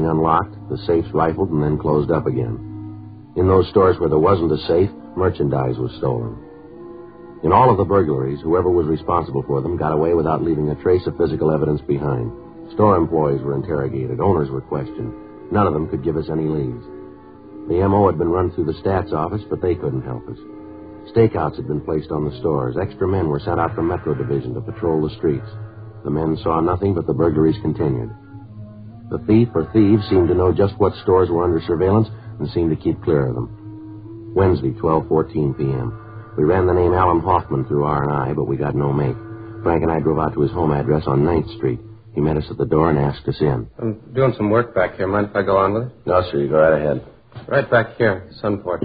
unlocked, the safes rifled, and then closed up again. In those stores where there wasn't a safe, merchandise was stolen. In all of the burglaries, whoever was responsible for them got away without leaving a trace of physical evidence behind. Store employees were interrogated. Owners were questioned. None of them could give us any leads. The M.O. had been run through the stats office, but they couldn't help us. Stakeouts had been placed on the stores. Extra men were sent out from Metro Division to patrol the streets. The men saw nothing, but the burglaries continued. The thief or thieves seemed to know just what stores were under surveillance and seemed to keep clear of them. Wednesday, 12:14 p.m. We ran the name Alan Hoffman through R&I, but we got no make. Frank and I drove out to his home address on 9th Street. He met us at the door and asked us in. I'm doing some work back here. Mind if I go on with it? No, sir. You go right ahead. Right back here, sun porch.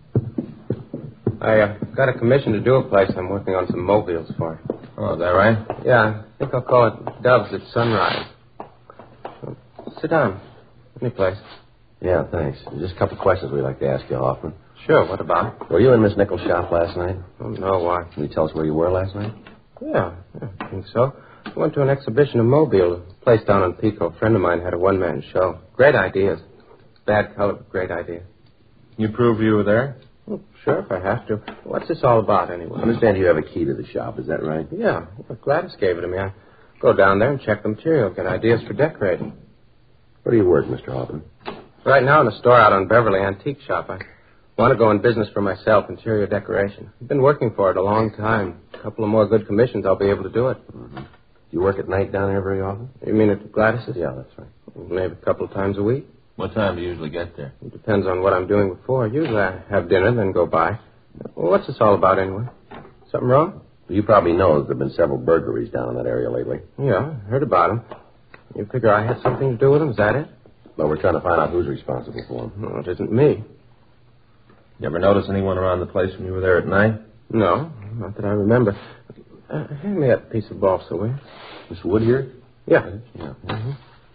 I got a commission to do a place I'm working on some mobiles for. Oh, is that right? Yeah, I think I'll call it Doves at Sunrise. Sit down. Any place. Yeah, thanks. Just a couple questions we'd like to ask you, Hoffman. Sure, what about? Were you in Miss Nichols' shop last night? Oh, no, why? Can you tell us where you were last night? Yeah, I think so. I went to an exhibition of mobile, a place down on Pico. A friend of mine had a one-man show. Great ideas. Bad color, but great idea. You prove you were there? Well, sure, if I have to. What's this all about, anyway? I understand you have a key to the shop. Is that right? Yeah, Gladys gave it to me. I go down there and check the material, get ideas for decorating. Where do you work, Mr. Hoffman? Right now in a store out on Beverly, antique shop. I want to go in business for myself, interior decoration. I've been working for it a long time. A couple of more good commissions, I'll be able to do it. Mm-hmm. Do you work at night down there very often? You mean at Gladys's? Yeah, that's right. Maybe a couple of times a week. What time do you usually get there? It depends on what I'm doing before. Usually I have dinner, then go by. Well, what's this all about, anyway? Something wrong? You probably know that there have been several burglaries down in that area lately. Yeah, I heard about them. You figure I had something to do with them? Is that it? Well, we're trying to find out who's responsible for them. No, it isn't me. You ever notice anyone around the place when you were there at night? No, not that I remember. Hand me that piece of balsa, will you? Mr. Wood here? Yeah. Yeah. Mm-hmm.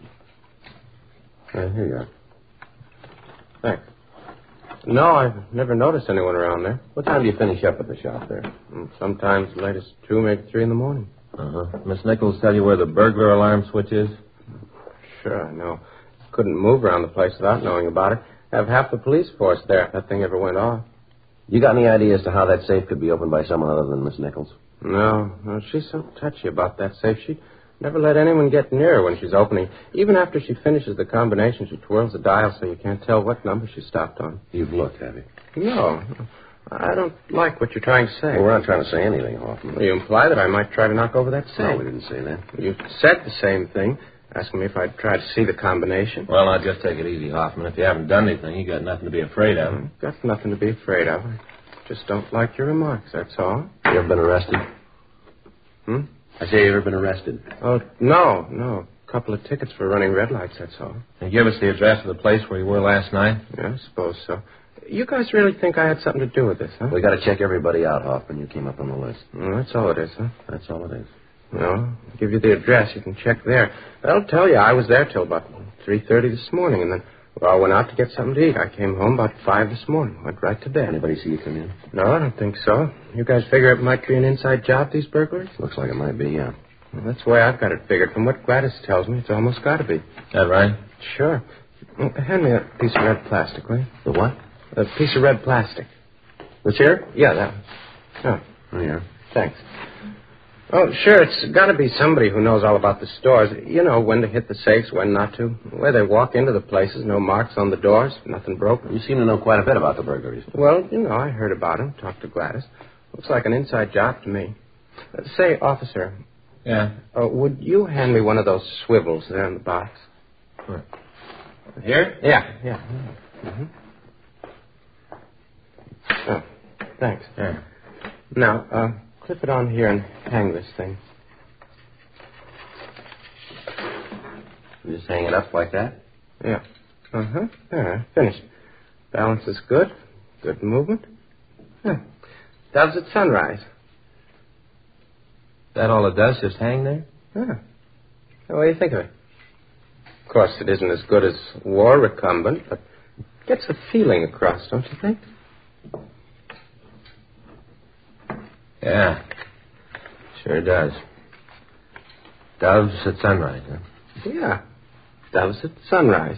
Here you are. Thanks. No, I've never noticed anyone around there. What time do you finish up at the shop there? Sometimes as late as 2, maybe 3 in the morning. Uh-huh. Miss Nichols tell you where the burglar alarm switch is? Sure, I know. Couldn't move around the place without knowing about it. Have half the police force there if that thing ever went off. You got any idea as to how that safe could be opened by someone other than Miss Nichols? No, she's so touchy about that safe. She never let anyone get near her when she's opening. Even after she finishes the combination, she twirls the dial so you can't tell what number she stopped on. You've looked, have you? No. I don't like what you're trying to say. Well, we're not trying to say anything, Hoffman. Well, you imply that I might try to knock over that safe. No, we didn't say that. You said the same thing, asking me if I'd try to see the combination. Well, now, just take it easy, Hoffman. If you haven't done anything, you got nothing to be afraid of. Got nothing to be afraid of. I just don't like your remarks, that's all. You ever been arrested? I say, you ever been arrested? Oh, no. A couple of tickets for running red lights, that's all. Can you give us the address of the place where you were last night? Yeah, I suppose so. You guys really think I had something to do with this, huh? We got to check everybody out, Hoffman. You came up on the list. That's all it is, huh? That's all it is. Well, I'll give you the address. You can check there. That'll tell you I was there till about 3:30 this morning, and then we all went out to get something to eat. I came home about 5 this morning. Went right to bed. Anybody see you come in? No, I don't think so. You guys figure it might be an inside job, these burglaries? Looks like it might be, yeah. Well, that's the way I've got it figured. From what Gladys tells me, it's almost got to be. That right? Sure. Hand me that piece of red plastic, will you? The what? A piece of red plastic. This here? Yeah, that one. Oh, yeah. Thanks. Oh, sure, it's got to be somebody who knows all about the stores. You know, when to hit the safes, when not to. Where they walk into the places, no marks on the doors, nothing broken. You seem to know quite a bit about the burglaries. Well, I heard about them, talked to Gladys. Looks like an inside job to me. Say, officer. Yeah? Would you hand me one of those swivels there in the box? Sure. Here? Yeah. Mm-hmm. Oh, thanks. Yeah. Now, clip it on here and hang this thing. You just hang it up like that? Yeah. Uh-huh. There, finished. Balance is good. Good movement. Yeah. Doves at sunrise. That all it does, just hang there? Yeah. What do you think of it? Of course, it isn't as good as war recumbent, but gets a feeling across, don't you think? Yeah. Sure does. Doves at sunrise, huh? Yeah. Doves at sunrise.